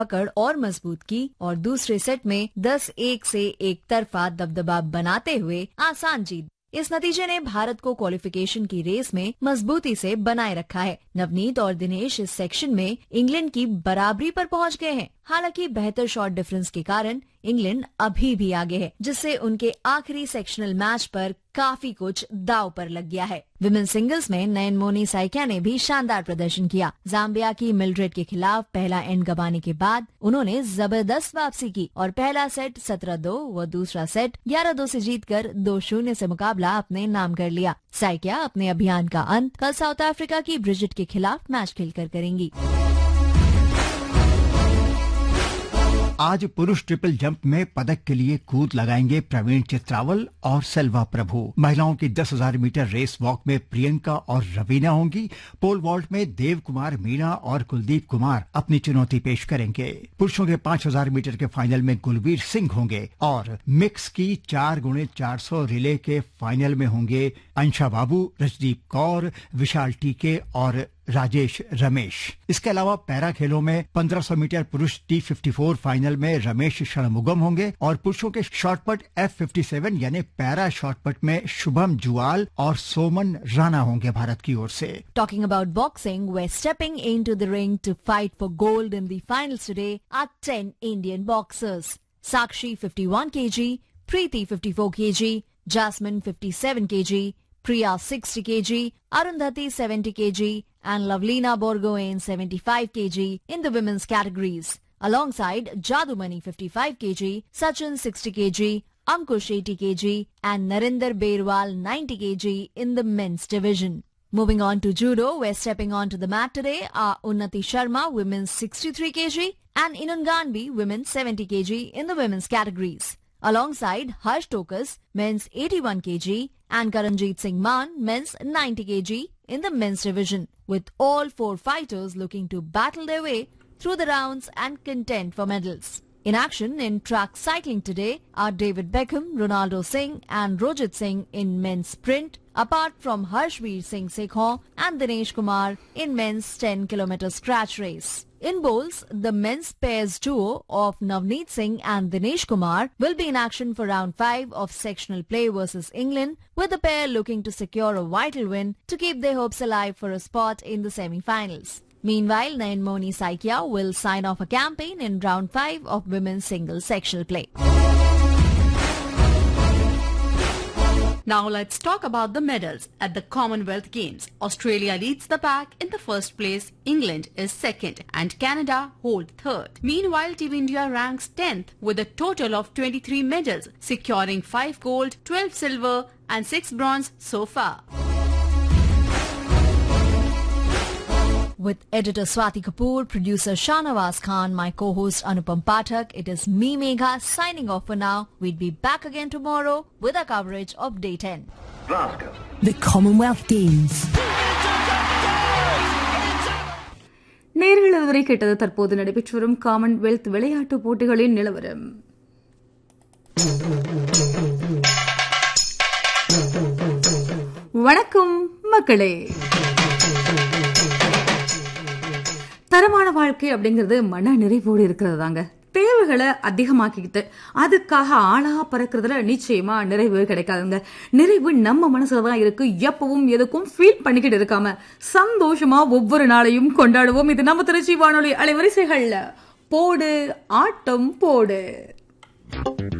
पकड़ और मजबूत की और दूसरे सेट में 10-1 से एक तरफा दबदबा बनाते हुए आसान जीत। इस नतीजे ने भारत को क्वालिफिकेशन की रेस में मजबूती से बनाए रखा है। नवनीत और दिनेश इस सेक्शन में इंग्लैंड की बराबरी पर पहुंच गए हैं। हालांकि बेहतर शॉट डिफरेंस के कारण इंग्लैंड अभी भी आगे है, जिससे उनके आखिरी सेक्शनल मैच पर काफी कुछ दांव पर लग गया है। विमेन सिंगल्स में नयनमोनी साइकिया ने भी शानदार प्रदर्शन किया। जाम्बिया की मिल्ड्रेड के खिलाफ पहला एंड गंवाने के बाद उन्होंने जबरदस्त वापसी की और पहला सेट 17-2 व दूसरा सेट 11-2 से जीतकर 2-0 से मुकाबला अपने नाम कर लिया। साइकिया अपने अभियान का अंत कल साउथ अफ्रीका की ब्रिजिट के खिलाफ मैच खेलकर करेंगी। आज पुरुष ट्रिपल जंप में पदक के लिए कूद लगाएंगे प्रवीण चित्रावल और सेल्वा प्रभु। महिलाओं की 10,000 मीटर रेस वॉक में प्रियंका और रवीना होंगी। पोल वॉल्ट में देव कुमार मीणा और कुलदीप कुमार अपनी चुनौती पेश करेंगे। पुरुषों के 5,000 मीटर के फाइनल में गुलवीर सिंह होंगे और मिक्स की 4x400 रिले के फाइनल में होंगे अंशा बाबू, रजदीप कौर, विशाल टीके और राजेश रमेश। इसके अलावा पैरा खेलों में 1500 मीटर पुरुष T54 फाइनल में रमेश षणमुगम होंगे और पुरुषों के शॉटपट F57 यानी पैरा शॉटपट में शुभम जुआल और सोमन राणा होंगे भारत की ओर से। Talking about boxing, where stepping into the ring to fight for gold in the finals today are 10 Indian boxers. Sakshi 51 kg, Preeti 54 kg, Jasmine 57 kg, Priya 60 kg, Arundhati 70 kg, and Lavlina Borgohain 75 kg in the women's categories. Alongside Jadumani 55 kg, Sachin 60 kg, Ankush 80 kg, and Narinder Berwal 90 kg in the men's division. Moving on to judo, where stepping onto the mat today are Unnati Sharma, women's 63 kg, and Inun Ganbi, women's 70 kg in the women's categories. Alongside Harsh Tokas, men's 81 kg, and Karanjit Singh Maan, men's 90 kg in the men's division, with all four fighters looking to battle their way through the rounds and contend for medals. In action in track cycling today are David Beckham, Ronaldo Singh and Rojit Singh in men's sprint, apart from Harshveer Singh Sekhon and Dinesh Kumar in men's 10-kilometer scratch race. In bowls, the men's pairs duo of Navneet Singh and Dinesh Kumar will be in action for round 5 of sectional play versus England, with the pair looking to secure a vital win to keep their hopes alive for a spot in the semi-finals. Meanwhile, Nayinmoni Saikia will sign off a campaign in round 5 of women's singles sectional play. Now let's talk about the medals at the Commonwealth Games. Australia leads the pack in the first place, England is second and Canada hold third. Meanwhile, Team India ranks 10th with a total of 23 medals, securing 5 gold, 12 silver and 6 bronze so far. With editor Swati Kapoor, producer Shahnawaz Khan, my co-host Anupam Pathak, it is me Megha signing off for now. We'll be back again tomorrow with our coverage of Day 10. Glasgow. The Commonwealth Games. நேர்கள் இதுவரை கேட்டது தற்போது நடைபெற்று வரும் Commonwealth விளையாட்டு போட்டிகளின் நிலவரம். வணக்கம் மக்களே. தரமான வாழ்க்கை அப்படிங்கிறது மன நிறைவோடு இருக்கிறது தாங்க. தேவைகளை அதிகமாக்கிக்கிட்டு அதுக்காக ஆளா பறக்கிறதுல நிச்சயமா நிறைவு கிடைக்காதுங்க. நிறைவு நம்ம மனசுலதான் இருக்கு. எப்பவும் எதுக்கும் ஃபீல் பண்ணிக்கிட்டு இருக்காம சந்தோஷமா ஒவ்வொரு நாளையும் கொண்டாடுவோம். இது நம்ம திருச்சி வானொலி அலைவரிசைகள்ல போடு ஆட்டம் போடு.